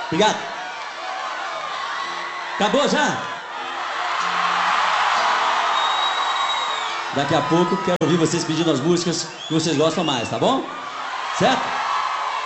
Obrigado. Acabou já? Daqui a pouco quero ouvir vocês pedindo as músicas que vocês gostam mais, tá bom? Certo?